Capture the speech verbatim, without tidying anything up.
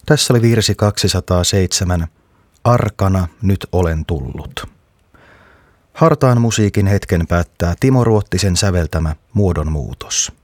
Tässä oli virsi kaksisataaseitsemän. Arkana nyt olen tullut. Hartaan musiikin hetken päättää Timo Ruottisen säveltämä Muodonmuutos.